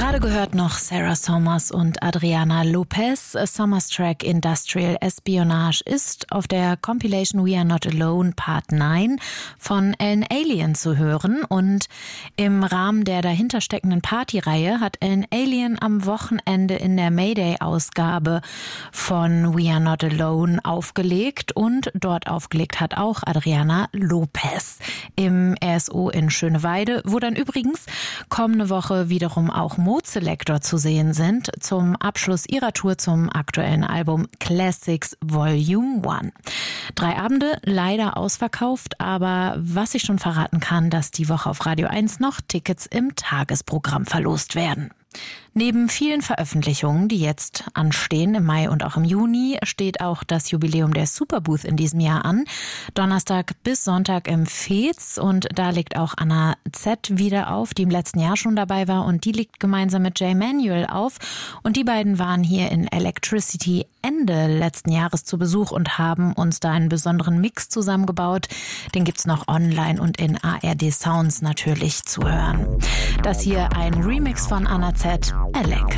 Gerade gehört noch Sarah Sommers und Adriana Lopez. Sommers Track Industrial Espionage ist auf der Compilation We Are Not Alone Part 9 von Ellen Allien zu hören. Und im Rahmen der dahinter steckenden Partyreihe hat Ellen Allien am Wochenende in der Mayday-Ausgabe von We Are Not Alone aufgelegt. Und dort aufgelegt hat auch Adriana Lopez im RSO in Schöneweide, wo dann übrigens kommende Woche wiederum auch Mode-Selector zu sehen sind, zum Abschluss ihrer Tour zum aktuellen Album Classics Volume 1. 3 Abende, leider ausverkauft, aber was ich schon verraten kann, dass die Woche auf Radio 1 noch Tickets im Tagesprogramm verlost werden. Neben vielen Veröffentlichungen, die jetzt anstehen im Mai und auch im Juni, steht auch das Jubiläum der Superbooth in diesem Jahr an. Donnerstag bis Sonntag im Fez, und da legt auch Anna Z wieder auf, die im letzten Jahr schon dabei war, und die legt gemeinsam mit Jay Manuel auf, und die beiden waren hier in Electricity Ende letzten Jahres zu Besuch und haben uns da einen besonderen Mix zusammengebaut. Den gibt's noch online und in ARD Sounds natürlich zu hören. Das hier ein Remix von Anna Z, Elec.